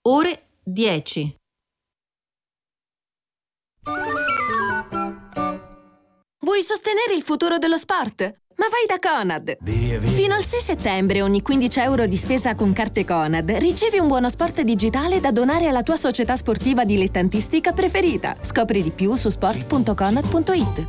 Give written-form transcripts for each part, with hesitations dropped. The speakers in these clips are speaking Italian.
ore 10. Vuoi sostenere il futuro dello sport? Ma vai da Conad! Fino al 6 settembre ogni 15 euro di spesa con carte Conad ricevi un buono sport digitale da donare alla tua società sportiva dilettantistica preferita. Scopri di più su sport.conad.it.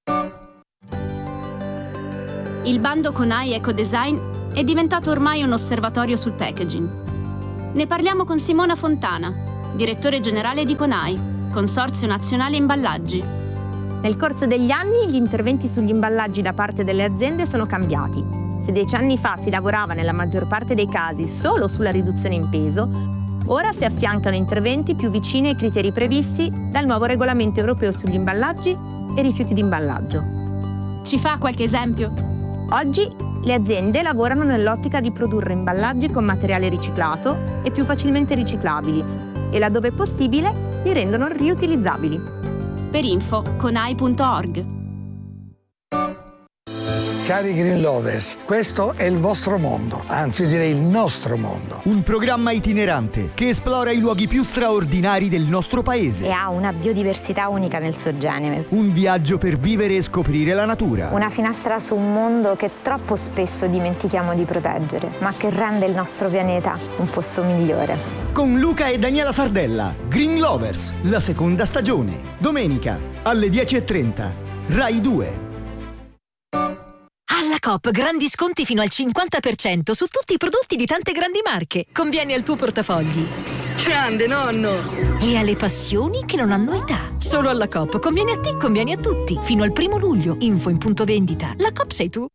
Il bando CONAI Ecodesign è diventato ormai un osservatorio sul packaging. Ne parliamo con Simona Fontana, direttore generale di CONAI, Consorzio Nazionale Imballaggi. Nel corso degli anni gli interventi sugli imballaggi da parte delle aziende sono cambiati. Se 10 anni fa si lavorava nella maggior parte dei casi solo sulla riduzione in peso, ora si affiancano interventi più vicini ai criteri previsti dal nuovo regolamento europeo sugli imballaggi e rifiuti di imballaggio. Ci fa qualche esempio? Oggi le aziende lavorano nell'ottica di produrre imballaggi con materiale riciclato e più facilmente riciclabili e, laddove possibile, li rendono riutilizzabili. Per info, conai.org. Cari Green Lovers, questo è il vostro mondo, anzi direi il nostro mondo. Un programma itinerante che esplora i luoghi più straordinari del nostro paese. E ha una biodiversità unica nel suo genere. Un viaggio per vivere e scoprire la natura. Una finestra su un mondo che troppo spesso dimentichiamo di proteggere, ma che rende il nostro pianeta un posto migliore. Con Luca e Daniela Sardella, Green Lovers, la seconda stagione. Domenica alle 10:30, Rai 2. Alla Coop grandi sconti fino al 50% su tutti i prodotti di tante grandi marche. Conviene al tuo portafogli. Grande nonno! E alle passioni che non hanno età. Solo alla Coop conviene a te, conviene a tutti. Fino al 1 luglio. Info in punto vendita. La Coop sei tu.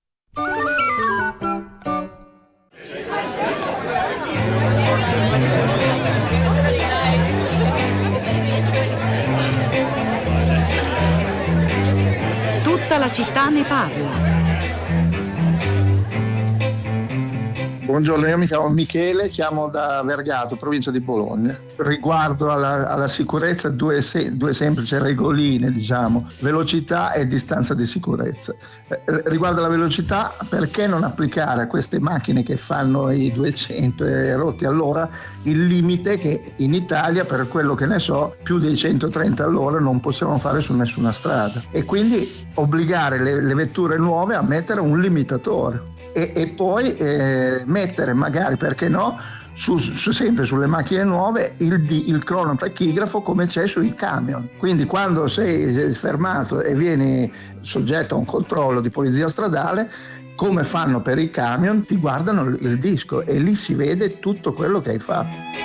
Tutta la città ne parla. Buongiorno, io mi chiamo Michele, chiamo da Vergato, provincia di Bologna. Riguardo alla sicurezza, due semplici regoline, diciamo, velocità e distanza di sicurezza. Riguardo alla velocità, perché non applicare a queste macchine che fanno i 200 rotti all'ora il limite che in Italia, per quello che ne so, più dei 130 all'ora non possiamo fare su nessuna strada. E quindi obbligare le vetture nuove a mettere un limitatore. E poi mettere magari, perché no, sempre sulle macchine nuove il cronotachigrafo come c'è sui camion. Quindi quando sei fermato e vieni soggetto a un controllo di polizia stradale, come fanno per i camion, ti guardano il disco e lì si vede tutto quello che hai fatto.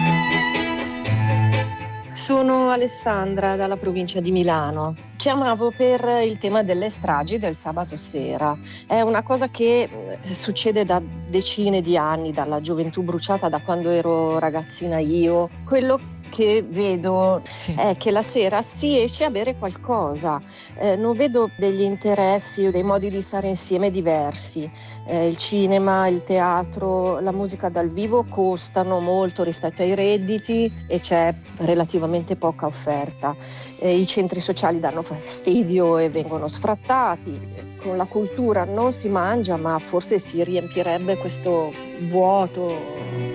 Sono Alessandra dalla provincia di Milano. Chiamavo per il tema delle stragi del sabato sera. È una cosa che succede da decine di anni, dalla gioventù bruciata, da quando ero ragazzina io. Quello che vedo è che la sera si esce a bere qualcosa. Non vedo degli interessi o dei modi di stare insieme diversi. Il cinema, il teatro, la musica dal vivo costano molto rispetto ai redditi e c'è relativamente poca offerta. I centri sociali danno fastidio e vengono sfrattati. Con la cultura non si mangia, ma forse si riempirebbe questo vuoto.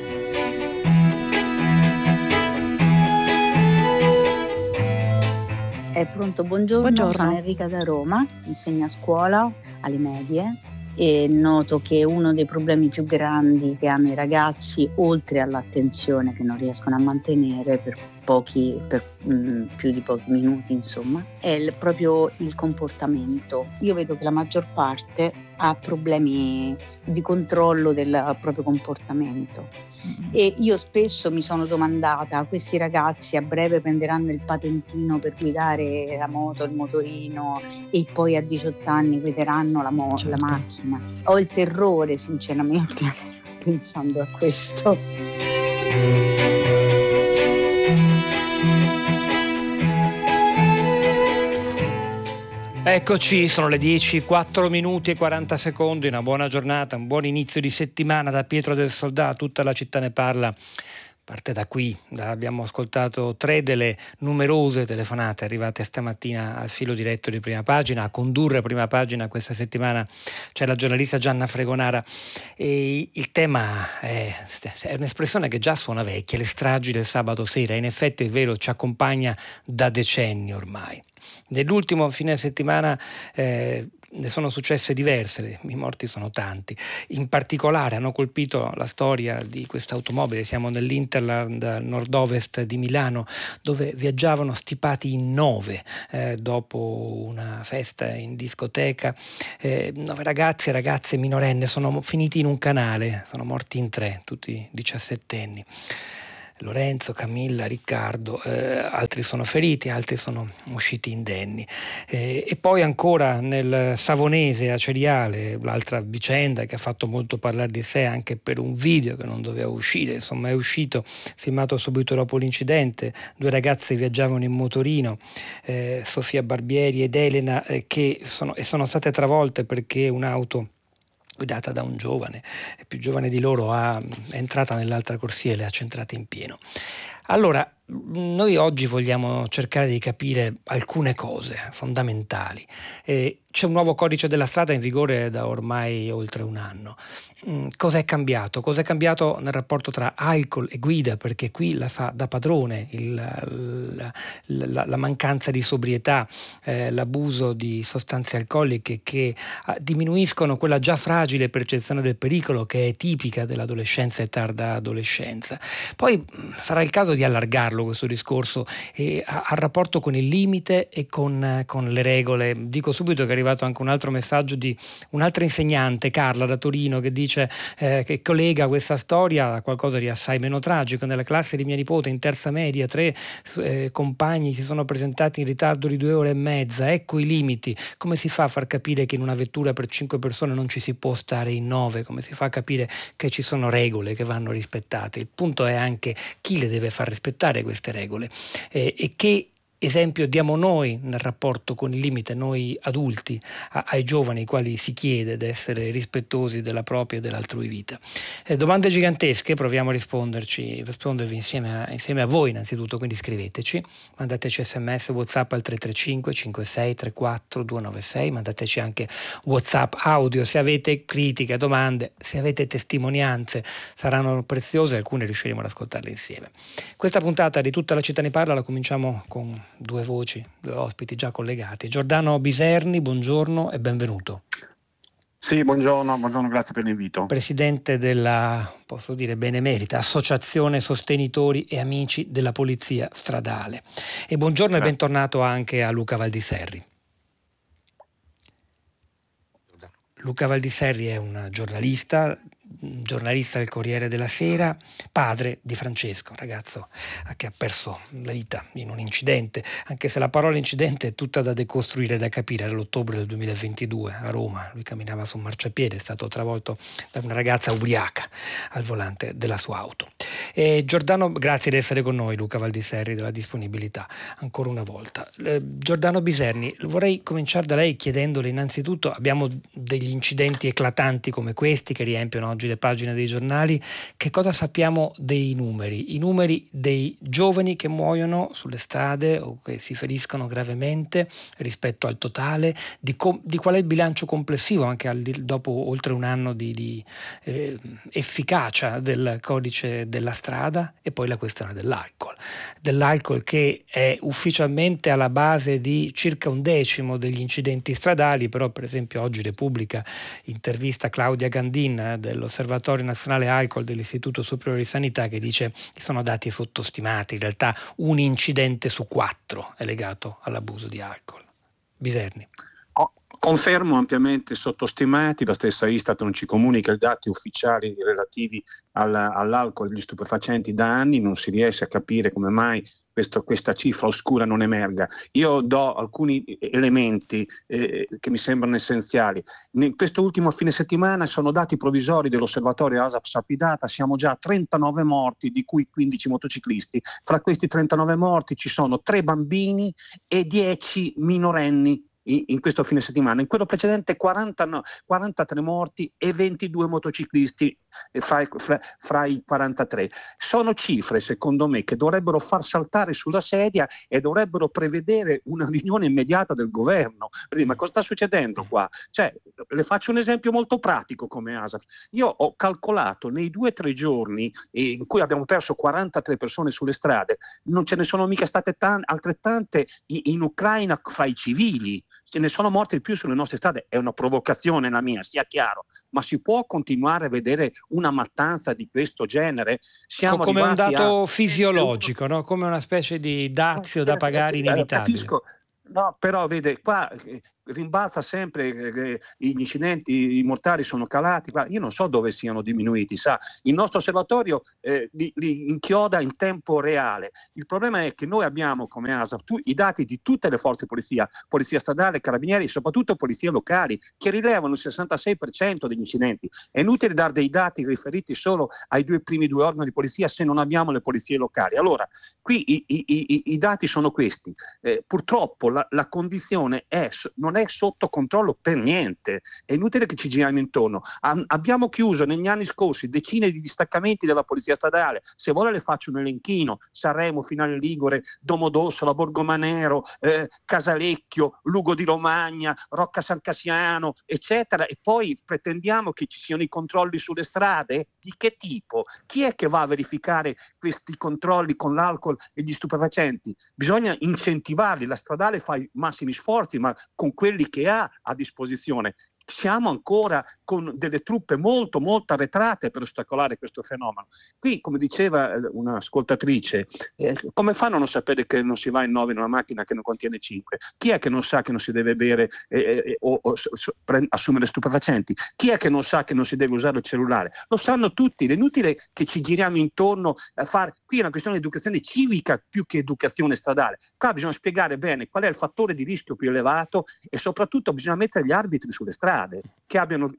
Pronto, buongiorno, sono Enrica da Roma, insegno a scuola alle medie e noto che uno dei problemi più grandi che hanno i ragazzi, oltre all'attenzione che non riescono a mantenere per più di pochi minuti, insomma, è proprio il comportamento. Io vedo che la maggior parte ha problemi di controllo del proprio comportamento e io spesso mi sono domandata: questi ragazzi a breve prenderanno il patentino per guidare la moto, il motorino, e poi a 18 anni guideranno la macchina? Ho il terrore, sinceramente, pensando a questo. Eccoci, sono le 10, 4 minuti e 40 secondi, una buona giornata, un buon inizio di settimana da Pietro del Soldà, tutta la città ne parla. Parte da qui, abbiamo ascoltato 3 delle numerose telefonate arrivate stamattina al filo diretto di Prima Pagina. A condurre Prima Pagina questa settimana c'è la giornalista Gianna Fregonara e il tema è un'espressione che già suona vecchia, le stragi del sabato sera. In effetti è vero, ci accompagna da decenni ormai. Nell'ultimo fine settimana ne sono successe diverse, i morti sono tanti. In particolare hanno colpito la storia di questa automobile. Siamo nell'Interland nord-ovest di Milano, dove viaggiavano stipati in 9 dopo una festa in discoteca. 9 ragazzi e ragazze minorenni sono finiti in un canale, sono morti in 3, tutti 17enni. Lorenzo, Camilla, Riccardo, altri sono feriti, altri sono usciti indenni. E poi ancora nel Savonese a Ceriale, l'altra vicenda che ha fatto molto parlare di sé anche per un video che non doveva uscire, insomma è uscito, filmato subito dopo l'incidente. 2 ragazze viaggiavano in motorino, Sofia Barbieri ed Elena, che sono state travolte perché un'auto guidata da un giovane, più giovane di loro, è entrata nell'altra corsia e le ha centrate in pieno. Allora, noi oggi vogliamo cercare di capire alcune cose fondamentali. C'è un nuovo codice della strada in vigore da ormai oltre un anno. Cos'è cambiato? Cos'è cambiato nel rapporto tra alcol e guida? Perché qui la fa da padrone la mancanza di sobrietà, l'abuso di sostanze alcoliche che diminuiscono quella già fragile percezione del pericolo che è tipica dell'adolescenza e tarda adolescenza. Poi sarà il caso di allargarlo questo discorso al rapporto con il limite e con le regole. Dico subito che è arrivato anche un altro messaggio di un'altra insegnante, Carla da Torino, che dice che collega questa storia a qualcosa di assai meno tragico. Nella classe di mia nipote in terza media 3 compagni si sono presentati in ritardo di 2 ore e mezza. Ecco i limiti. Come si fa a far capire che in una vettura per 5 persone non ci si può stare in 9? Come si fa a capire che ci sono regole che vanno rispettate? Il punto è anche chi le deve far rispettare queste regole e che esempio diamo noi nel rapporto con il limite, noi adulti, ai giovani, ai quali si chiede di essere rispettosi della propria e dell'altrui vita. Domande gigantesche, proviamo a rispondervi insieme a voi innanzitutto, quindi scriveteci, mandateci sms, whatsapp al 335 56 34 296, mandateci anche whatsapp audio se avete critiche, domande, se avete testimonianze, saranno preziose, alcune riusciremo ad ascoltarle insieme. Questa puntata di Tutta la città ne parla la cominciamo con 2 voci, 2 ospiti già collegati. Giordano Biserni, buongiorno e benvenuto. Sì, buongiorno, grazie per l'invito. Presidente della, posso dire benemerita, Associazione Sostenitori e Amici della Polizia Stradale. E buongiorno e bentornato anche a Luca Valdiserri. Luca Valdiserri è un giornalista del Corriere della Sera, padre di Francesco, un ragazzo che ha perso la vita in un incidente, anche se la parola incidente è tutta da decostruire, da capire. Era l'ottobre del 2022 a Roma, lui camminava su un marciapiede, è stato travolto da una ragazza ubriaca al volante della sua auto. Giordano, grazie di essere con noi, Luca Valdiserri, della disponibilità ancora una volta. Giordano Biserni, vorrei cominciare da lei chiedendole innanzitutto, abbiamo degli incidenti eclatanti come questi che riempiono oggi le pagine dei giornali, che cosa sappiamo dei numeri? I numeri dei giovani che muoiono sulle strade o che si feriscono gravemente rispetto al totale, di qual è il bilancio complessivo anche dopo oltre un anno di efficacia del codice della strada, e poi la questione dell'alcol che è ufficialmente alla base di circa 1/10 degli incidenti stradali, però per esempio oggi Repubblica intervista Claudia Gandin dell'Osservatorio Nazionale Alcol dell'Istituto Superiore di Sanità, che dice che sono dati sottostimati, in realtà un incidente su 4 è legato all'abuso di alcol. Biserni. Confermo, ampiamente sottostimati, la stessa Istat non ci comunica i dati ufficiali relativi all'alcol e agli stupefacenti da anni, non si riesce a capire come mai questa cifra oscura non emerga. Io do alcuni elementi che mi sembrano essenziali. In questo ultimo fine settimana sono dati provvisori dell'osservatorio ASAP Sapidata, siamo già a 39 morti, di cui 15 motociclisti. Fra questi 39 morti ci sono 3 bambini e 10 minorenni in questo fine settimana, in quello precedente 43 morti e 22 motociclisti fra i 43. Sono cifre, secondo me, che dovrebbero far saltare sulla sedia e dovrebbero prevedere una riunione immediata del governo. Ma cosa sta succedendo qua? Cioè, le faccio un esempio molto pratico come ASAP. Io ho calcolato nei 2 o 3 giorni in cui abbiamo perso 43 persone sulle strade, non ce ne sono mica state altrettante in Ucraina fra i civili. Ce ne sono morti di più sulle nostre strade, è una provocazione la mia, sia chiaro, ma si può continuare a vedere una mattanza di questo genere? Siamo come un dato a fisiologico, no? Come una specie di dazio da pagare inevitabile. Capisco, no, però vede qua rimbalza sempre gli incidenti mortali sono calati. Io non so dove siano diminuiti, sa, il nostro osservatorio li inchioda in tempo reale. Il problema è che noi abbiamo come ASAP i dati di tutte le forze di polizia stradale, carabinieri, soprattutto polizie locali, che rilevano il 66% degli incidenti. È inutile dare dei dati riferiti solo ai primi due organi di polizia se non abbiamo le polizie locali. Allora, qui i dati sono questi. Purtroppo la condizione non è sotto controllo per niente, è inutile che ci giriamo intorno. Abbiamo chiuso negli anni scorsi decine di distaccamenti della polizia stradale, se vuole le faccio un elenchino: Sanremo, Finale Ligure, Domodossola, Borgomanero, Casalecchio, Lugo di Romagna, Rocca San Cassiano, eccetera, e poi pretendiamo che ci siano i controlli sulle strade? Di che tipo? Chi è che va a verificare questi controlli con l'alcol e gli stupefacenti? Bisogna incentivarli, la stradale fa i massimi sforzi, ma con quelli che ha a disposizione. Siamo ancora con delle truppe molto molto arretrate per ostacolare questo fenomeno. Qui, come diceva un'ascoltatrice, come fanno a non sapere che non si va in 9 in una macchina che ne contiene 5? Chi è che non sa che non si deve bere o assumere stupefacenti? Chi è che non sa che non si deve usare il cellulare? Lo sanno tutti, è inutile che ci giriamo intorno a fare. Qui è una questione di educazione civica più che educazione stradale. Qua bisogna spiegare bene qual è il fattore di rischio più elevato e soprattutto bisogna mettere gli arbitri sulle strade, che abbiano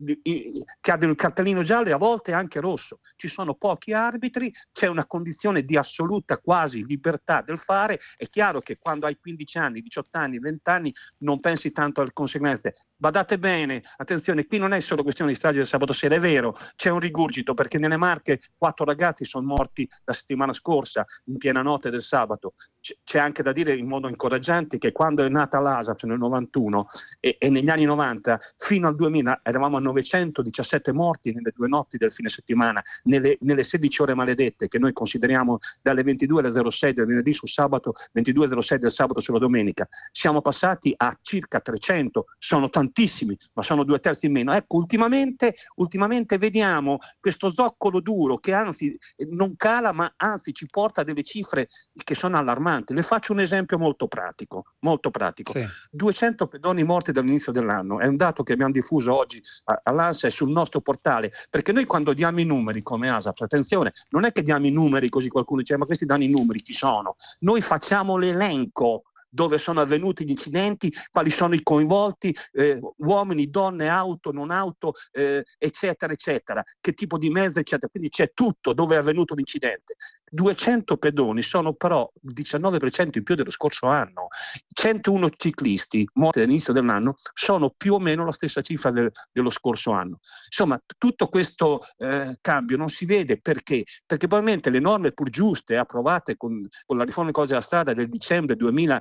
il cartellino giallo e a volte anche rosso. Ci sono pochi arbitri, c'è una condizione di assoluta quasi libertà del fare. È chiaro che quando hai 15 anni, 18 anni, 20 anni non pensi tanto alle conseguenze. Badate bene, attenzione, qui non è solo questione di stragi del sabato sera, è vero, c'è un rigurgito perché nelle Marche 4 ragazzi sono morti la settimana scorsa in piena notte del sabato. C'è anche da dire in modo incoraggiante che quando è nata l'ASAP nel 91 e negli anni 90 fino al 2000 eravamo a 917 morti nelle 2 notti del fine settimana, nelle 16 ore maledette che noi consideriamo dalle 22 alle 06 del venerdì sul sabato, 22 alle 06 del sabato sulla domenica. Siamo passati a circa 300, sono tantissimi, ma sono 2/3 in meno. Ecco, ultimamente vediamo questo zoccolo duro che anzi non cala, ma anzi ci porta a delle cifre che sono allarmanti. Le faccio un esempio molto pratico. Sì. 200 pedoni morti dall'inizio dell'anno, è un dato che abbiamo diffuso oggi all'ANSA e sul nostro portale, perché noi quando diamo i numeri come ASAP, attenzione, non è che diamo i numeri così qualcuno dice ma questi danno i numeri, chi sono? Noi facciamo l'elenco dove sono avvenuti gli incidenti, quali sono i coinvolti, uomini, donne, auto, non auto, eccetera, eccetera, che tipo di mezzo, eccetera. Quindi c'è tutto dove è avvenuto l'incidente. 200 pedoni sono però il 19% in più dello scorso anno. 101 ciclisti morti all'inizio dell'anno sono più o meno la stessa cifra dello scorso anno. Insomma, tutto questo cambio non si vede perché probabilmente le norme pur giuste approvate con la riforma del codice della strada del dicembre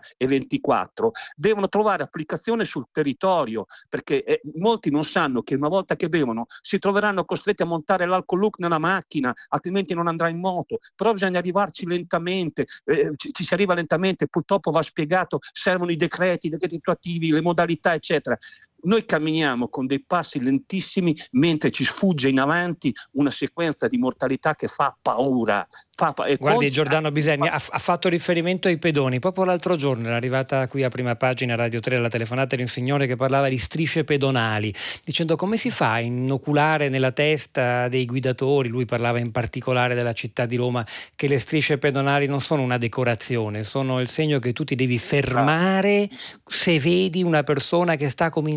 2024 devono trovare applicazione sul territorio, perché molti non sanno che una volta che bevono si troveranno costretti a montare l'alcol look nella macchina, altrimenti non andrà in moto. Però bisogna arrivarci lentamente, ci si arriva lentamente, purtroppo va spiegato, servono i decreti attuativi, le modalità, eccetera. Noi camminiamo con dei passi lentissimi mentre ci sfugge in avanti una sequenza di mortalità che fa paura. Guardi, Giordano Bisegni ha fatto riferimento ai pedoni. Proprio l'altro giorno era arrivata qui a Prima Pagina Radio 3 la telefonata di un signore che parlava di strisce pedonali, dicendo come si fa a inoculare nella testa dei guidatori, lui parlava in particolare della città di Roma, che le strisce pedonali non sono una decorazione, sono il segno che tu ti devi fermare se vedi una persona che sta cominciando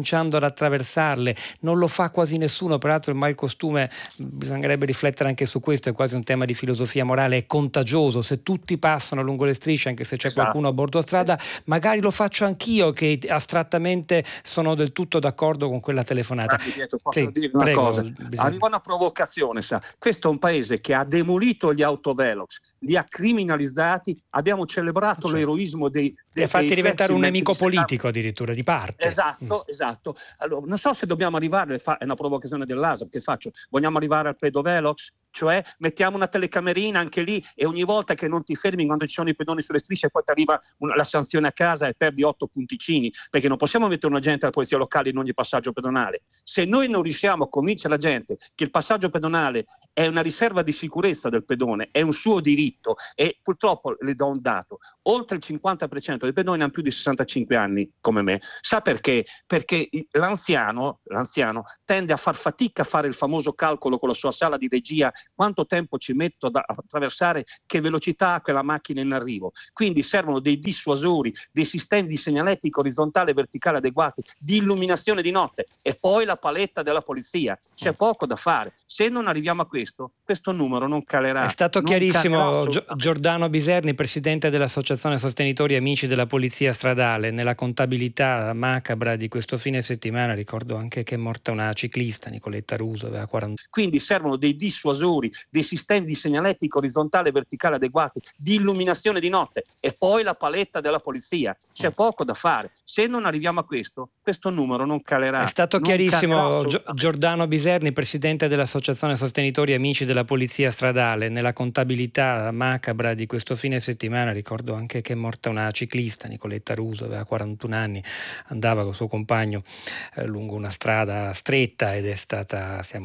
cominciando ad attraversarle, non lo fa quasi nessuno, peraltro il malcostume, bisognerebbe riflettere anche su questo, è quasi un tema di filosofia morale, è contagioso, se tutti passano lungo le strisce, anche se c'è qualcuno a bordo strada, magari lo faccio anch'io che astrattamente sono del tutto d'accordo con quella telefonata. Posso dire una cosa? Arriva una provocazione, sa. Questo è un paese che ha demolito gli autovelox, li ha criminalizzati, abbiamo celebrato l'eroismo dei li ha fatti diventare un nemico politico addirittura di parte. Esatto. Allora, non so se dobbiamo arrivare, è una provocazione dell'ASA, che faccio? Vogliamo arrivare al pedovelox? Cioè mettiamo una telecamerina anche lì e ogni volta che non ti fermi quando ci sono i pedoni sulle strisce e poi ti arriva la sanzione a casa e perdi 8 punticini, perché non possiamo mettere un agente alla polizia locale in ogni passaggio pedonale. Se noi non riusciamo a convincere la gente che il passaggio pedonale è una riserva di sicurezza del pedone, è un suo diritto, e purtroppo le do un dato, oltre il 50% dei pedoni hanno più di 65 anni come me. Sa perché? Perché l'anziano tende a far fatica a fare il famoso calcolo con la sua sala di regia, quanto tempo ci metto ad attraversare, che velocità ha quella macchina in arrivo. Quindi servono dei dissuasori, dei sistemi di segnaletica orizzontale e verticale adeguati, di illuminazione di notte, e poi la paletta della polizia. C'è poco da fare. Se non arriviamo a questo numero non calerà. È stato chiarissimo. Giordano Biserni, presidente dell'Associazione Sostenitori Amici della Polizia Stradale. Nella contabilità macabra di questo fine settimana ricordo anche che è morta una ciclista, Nicoletta Ruso, aveva 40. Quindi servono dei dissuasori, dei sistemi di segnaletica orizzontale e verticale adeguati, di illuminazione di notte, e poi la paletta della polizia. C'è poco da fare. Se non arriviamo a questo numero non calerà. È stato chiarissimo. Giordano Biserni, presidente dell'Associazione Sostenitori Amici della Polizia Stradale. Nella contabilità macabra di questo fine settimana ricordo anche che è morta una ciclista, Nicoletta Ruso, aveva 41 anni, andava con suo compagno lungo una strada stretta ed è stata